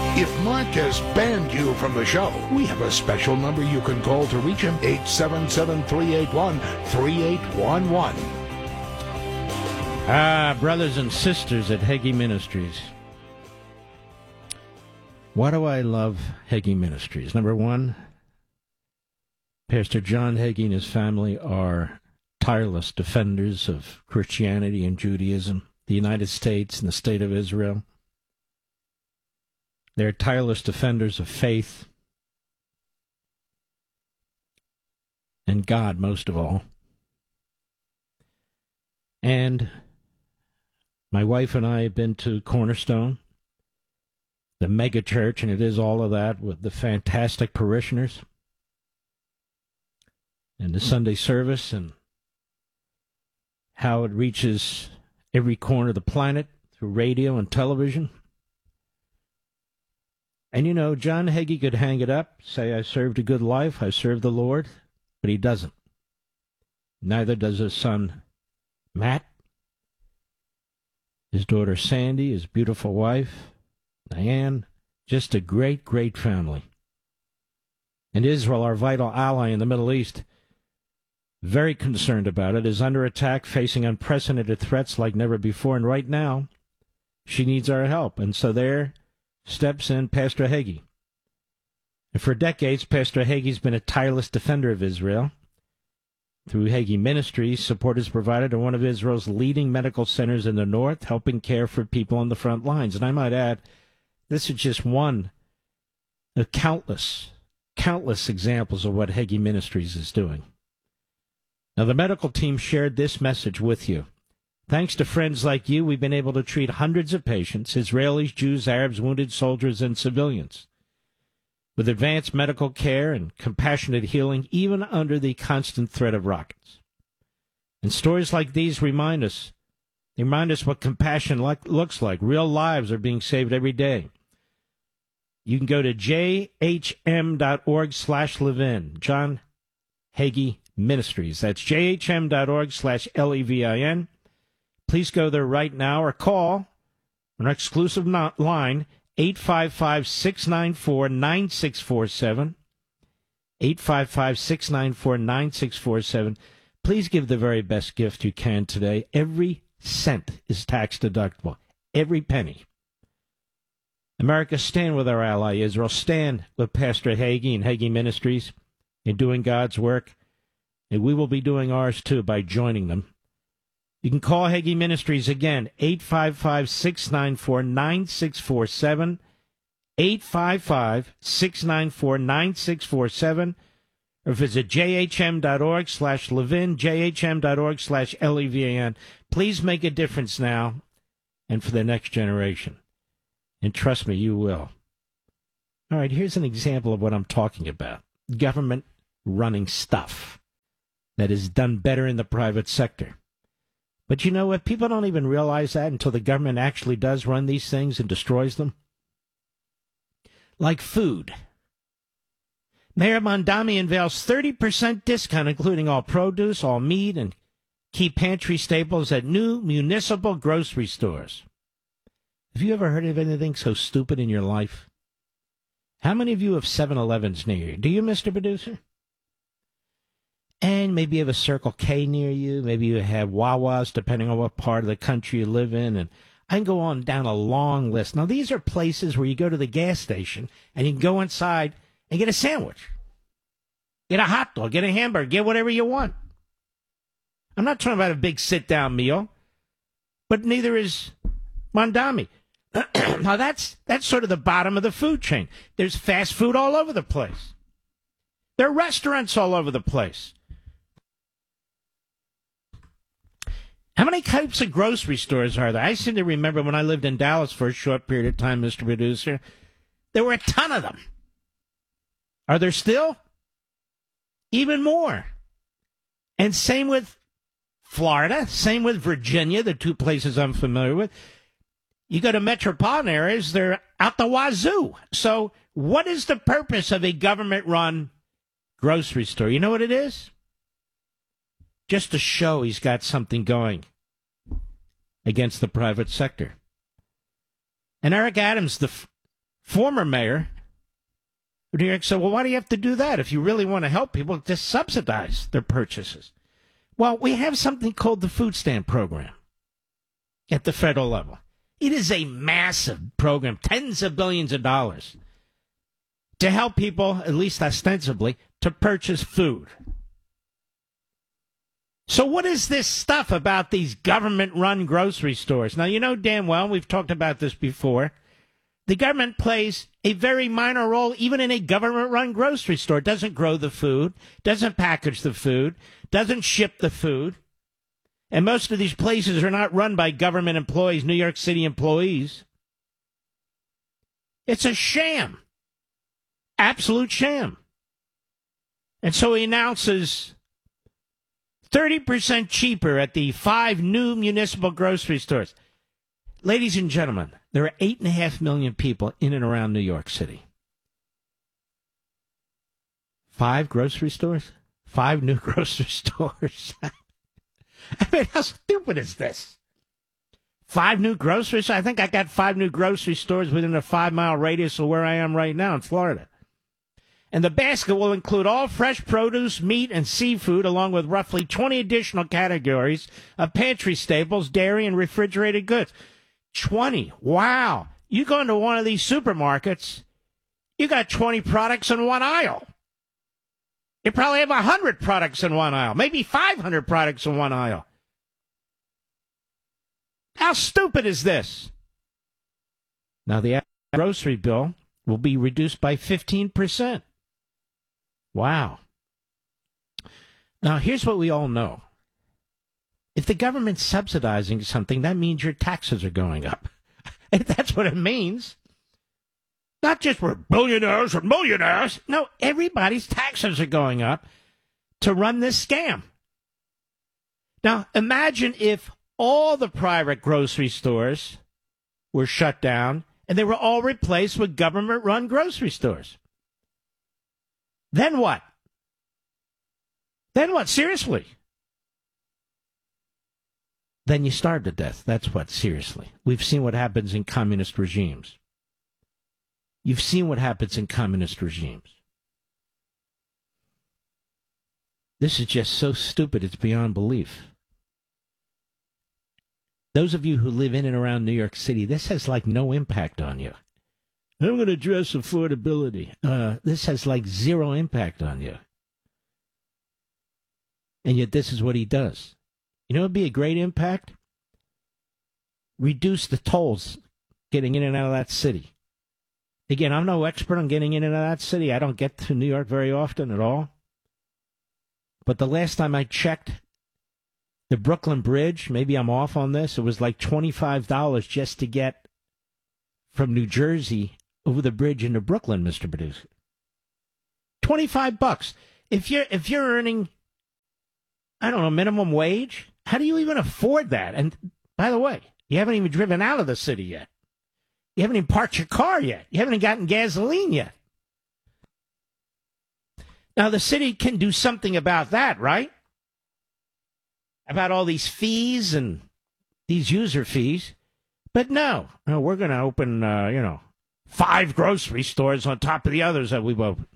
If Mark has banned you from the show, we have a special number you can call to reach him, 877-381-3811. Brothers and sisters at Hagee Ministries. Why do I love Hagee Ministries? Number one, Pastor John Hagee and his family are tireless defenders of Christianity and Judaism, the United States and the state of Israel. They're tireless defenders of faith and God, most of all. And my wife and I have been to Cornerstone, the mega church, and it is all of that with the fantastic parishioners and the Sunday service and how it reaches every corner of the planet through radio and television. And you know, John Hagee could hang it up, say, I served a good life, I served the Lord, but he doesn't. Neither does his son, Matt, his daughter, Sandy, his beautiful wife, Diane, just a great, great family. And Israel, our vital ally in the Middle East, very concerned about it, is under attack, facing unprecedented threats like never before, and right now, she needs our help. And so there steps in Pastor Hagee. And for decades, Pastor Hagee's been a tireless defender of Israel. Through Hagee Ministries, support is provided to one of Israel's leading medical centers in the north, helping care for people on the front lines. And I might add, this is just one of countless examples of what Hagee Ministries is doing. Now, the medical team shared this message with you. Thanks to friends like you, we've been able to treat hundreds of patients, Israelis, Jews, Arabs, wounded soldiers, and civilians, with advanced medical care and compassionate healing, even under the constant threat of rockets. And stories like these remind us what compassion looks like. Real lives are being saved every day. You can go to jhm.org/Levin, John Hagee Ministries. That's jhm.org/LEVIN. Please go there right now or call an exclusive line, 855-694-9647, 855-694-9647. Please give the very best gift you can today. Every cent is tax deductible, every penny. America, stand with our ally Israel. Stand with Pastor Hagee and Hagee Ministries in doing God's work, and we will be doing ours too by joining them. You can call Hagee Ministries again, 855-694-9647, 855-694-9647, or visit jhm.org/Levin, jhm.org/LEVAN. Please make a difference now and for the next generation. And trust me, you will. All right, here's an example of what I'm talking about. Government running stuff that is done better in the private sector. But you know what? People don't even realize that until the government actually does run these things and destroys them. Like food. Mayor Mondami unveils 30% discount, including all produce, all meat, and key pantry staples at new municipal grocery stores. Have you ever heard of anything so stupid in your life? How many of you have 7-Elevens near you? Do you, Mr. Producer? And maybe you have a Circle K near you. Maybe you have Wawa's, depending on what part of the country you live in. And I can go on down a long list. Now, these are places where you go to the gas station and you can go inside and get a sandwich, get a hot dog, get a hamburger, get whatever you want. I'm not talking about a big sit-down meal, but neither is Mondami. Now, that's sort of the bottom of the food chain. There's fast food all over the place. There are restaurants all over the place. How many types of grocery stores are there? I seem to remember when I lived in Dallas for a short period of time, Mr. Producer, there were a ton of them. Are there still? Even more. And same with Florida, same with Virginia, the two places I'm familiar with. You go to metropolitan areas, they're out the wazoo. So what is the purpose of a government-run grocery store? You know what it is? Just to show he's got something going against the private sector. And Eric Adams, the former mayor of New York said, well, why do you have to do that? If you really want to help people, just subsidize their purchases. Well, we have something called the food stamp program at the federal level. It is a massive program, tens of billions of dollars, to help people, at least ostensibly, to purchase food. So what is this stuff about these government-run grocery stores? Now, you know damn well, we've talked about this before, the government plays a very minor role even in a government-run grocery store. It doesn't grow the food, doesn't package the food, doesn't ship the food. And most of these places are not run by government employees, New York City employees. It's a sham. Absolute sham. And so he announces 30% cheaper at the 5 new municipal grocery stores. Ladies and gentlemen, there are 8.5 million people in and around New York City. 5 grocery stores? 5 new grocery stores? I mean, how stupid is this? 5 new groceries? I think I got 5 new grocery stores within a 5-mile radius of where I am right now in Florida. And the basket will include all fresh produce, meat, and seafood, along with roughly 20 additional categories of pantry staples, dairy, and refrigerated goods. 20. Wow. You go into one of these supermarkets, you got 20 products in one aisle. You probably have 100 products in one aisle, maybe 500 products in one aisle. How stupid is this? Now, the grocery bill will be reduced by 15%. Wow. Now, here's what we all know. If the government's subsidizing something, that means your taxes are going up. That's what it means. Not just we're billionaires or millionaires. No, everybody's taxes are going up to run this scam. Now, imagine if all the private grocery stores were shut down and they were all replaced with government-run grocery stores. Then what? Then what? Seriously. Then you starve to death. That's what, seriously. We've seen what happens in communist regimes. You've seen what happens in communist regimes. This is just so stupid, it's beyond belief. Those of you who live in and around New York City, this has like no impact on you. I'm going to address affordability. This has like zero impact on you. And yet this is what he does. You know what would be a great impact? Reduce the tolls getting in and out of that city. Again, I'm no expert on getting in and out of that city. I don't get to New York very often at all. But the last time I checked, the Brooklyn Bridge, maybe I'm off on this, it was like $25 just to get from New Jersey over the bridge into Brooklyn, Mr. Producer. $25. If you're earning, I don't know, minimum wage, how do you even afford that? And by the way, you haven't even driven out of the city yet. You haven't even parked your car yet. You haven't even gotten gasoline yet. Now, the city can do something about that, right? About all these fees and these user fees. But no, we're going to open, 5 grocery stores on top of the others that we've opened.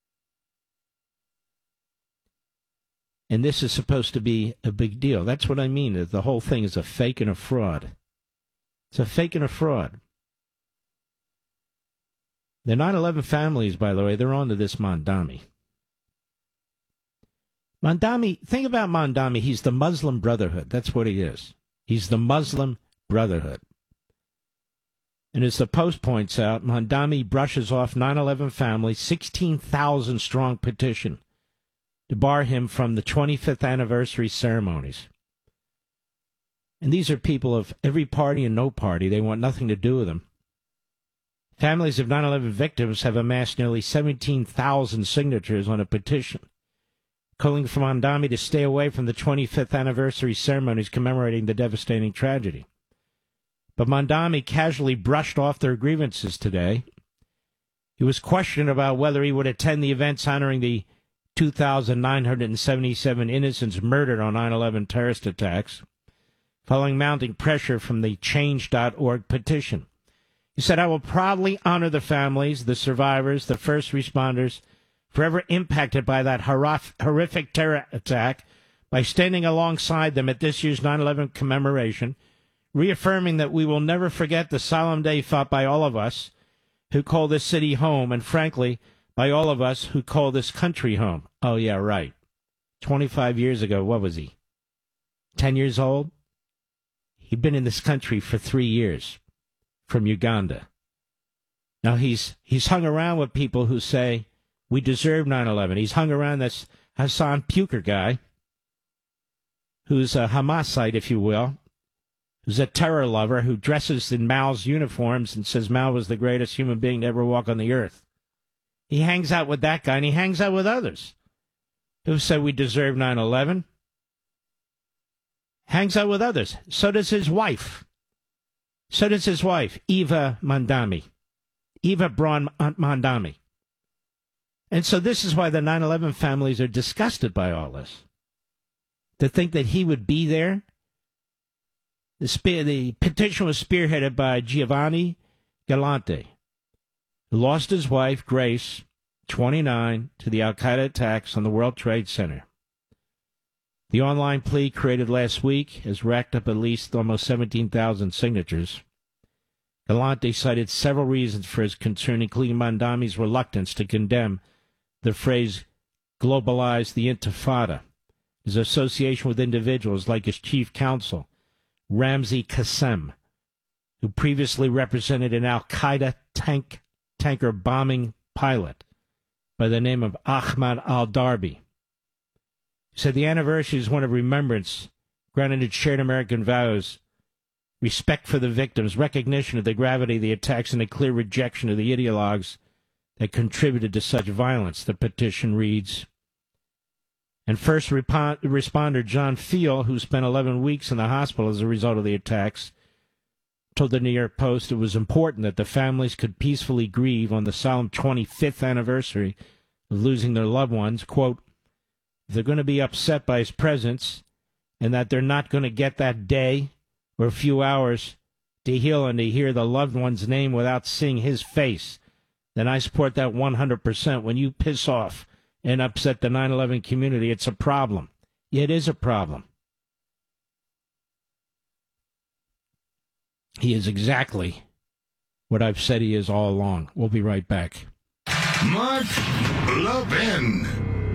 And this is supposed to be a big deal. That's what I mean. That the whole thing is a fake and a fraud. It's a fake and a fraud. The 9/11 families, by the way, they're on to this Mamdani. Mamdani, think about Mamdani. He's the Muslim Brotherhood. That's what he is. He's the Muslim Brotherhood. And as the Post points out, Mamdani brushes off 9/11 families' 16,000-strong petition to bar him from the 25th anniversary ceremonies. And these are people of every party and no party. They want nothing to do with them. Families of 9/11 victims have amassed nearly 17,000 signatures on a petition calling for Mamdani to stay away from the 25th anniversary ceremonies commemorating the devastating tragedy. But Mamdani casually brushed off their grievances today. He was questioned about whether he would attend the events honoring the 2,977 innocents murdered on 9/11 terrorist attacks, following mounting pressure from the Change.org petition. He said, I will proudly honor the families, the survivors, the first responders, forever impacted by that horrific terror attack by standing alongside them at this year's 9/11 commemoration, reaffirming that we will never forget the solemn day fought by all of us who call this city home, and frankly, by all of us who call this country home. Oh, yeah, right. 25 years ago, what was he? 10 years old? He'd been in this country for 3 years from Uganda. Now, he's hung around with people who say, we deserve 9/11. He's hung around this Hassan Puker guy, who's a Hamasite, if you will, who's a terror lover, who dresses in Mao's uniforms and says Mao was the greatest human being to ever walk on the earth. He hangs out with that guy, and he hangs out with others who say we deserve 9/11. Hangs out with others. So does his wife. Eva Mandami. Eva Braun Mandami. And so this is why the 9/11 families are disgusted by all this. To think that he would be there. The petition was spearheaded by Giovanni Galante, who lost his wife, Grace, 29, to the al-Qaeda attacks on the World Trade Center. The online plea created last week has racked up at least almost 17,000 signatures. Galante cited several reasons for his concern, including Mandami's reluctance to condemn the phrase globalize the intifada, his association with individuals like his chief counsel, Ramzi Qassem, who previously represented an al-Qaeda tanker bombing pilot by the name of Ahmad al-Darbi. He said the anniversary is one of remembrance, grounded in shared American values, respect for the victims, recognition of the gravity of the attacks, and a clear rejection of the ideologues that contributed to such violence, the petition reads. And first responder John Fiel, who spent 11 weeks in the hospital as a result of the attacks, told the New York Post it was important that the families could peacefully grieve on the solemn 25th anniversary of losing their loved ones. Quote, they're going to be upset by his presence and that they're not going to get that day or a few hours to heal and to hear the loved one's name without seeing his face. Then I support that 100%. When you piss off and upset the 9/11 community, it's a problem. It is a problem. He is exactly what I've said he is all along. We'll be right back. Mark Levin.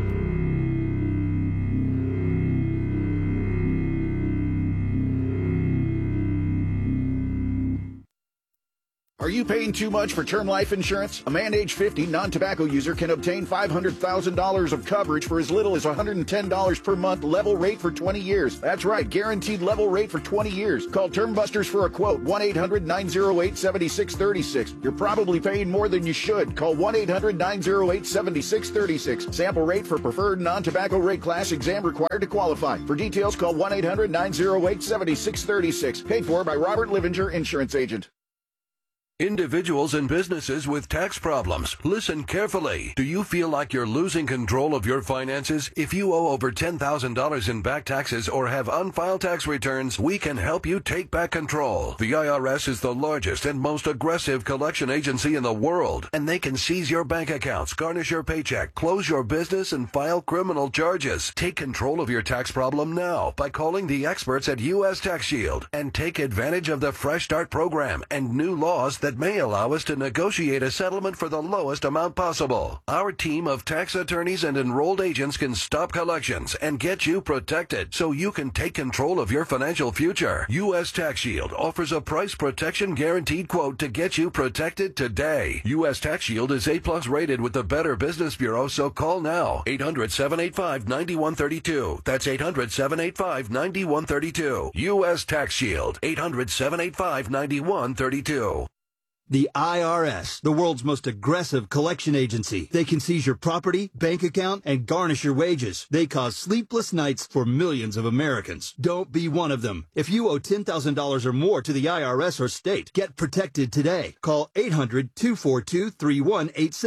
Are you paying too much for term life insurance? A man age 50 non-tobacco user can obtain $500,000 of coverage for as little as $110 per month, level rate for 20 years. That's right, guaranteed level rate for 20 years. Call Term Busters for a quote, 1-800-908-7636. You're probably paying more than you should. Call 1-800-908-7636. Sample rate for preferred non-tobacco rate class, exam required to qualify. For details, call 1-800-908-7636. Paid for by Robert Livinger, Insurance Agent. Individuals and businesses with tax problems, listen carefully. Do you feel like you're losing control of your finances? If you owe over $10,000 in back taxes or have unfiled tax returns, we can help you take back control. The IRS is the largest and most aggressive collection agency in the world, and they can seize your bank accounts, garnish your paycheck, close your business, and file criminal charges. Take control of your tax problem now by calling the experts at U.S. Tax Shield and take advantage of the Fresh Start program and new laws that may allow us to negotiate a settlement for the lowest amount possible. Our team of tax attorneys and enrolled agents can stop collections and get you protected so you can take control of your financial future. U.S. Tax Shield offers a price protection guaranteed quote to get you protected today. U.S. Tax Shield is A+ rated with the Better Business Bureau, so call now. 800-785-9132. That's 800-785-9132. U.S. Tax Shield. 800-785-9132. The IRS, the world's most aggressive collection agency. They can seize your property, bank account, and garnish your wages. They cause sleepless nights for millions of Americans. Don't be one of them. If you owe $10,000 or more to the IRS or state, get protected today. Call 800-242-3186.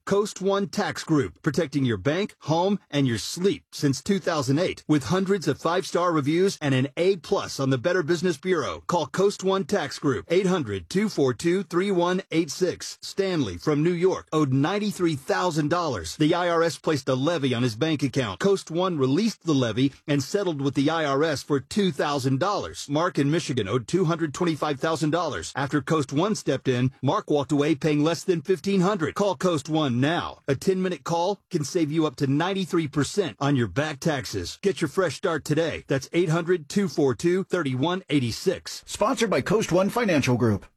Coast One Tax Group, protecting your bank, home, and your sleep since 2008. With hundreds of 5-star reviews and an A+ on the Better Business Bureau. Call Coast One Tax Group, 800-242-3186. Stanley from New York owed $93,000. The IRS placed a levy on his bank account. Coast One released the levy and settled with the IRS for $2,000. Mark in Michigan owed $225,000. After Coast One stepped in, Mark walked away paying less than $1,500. Call Coast One now. A 10-minute call can save you up to 93% on your back taxes. Get your fresh start today. That's 800-242-3186. Sponsored by Coast One Financial Group.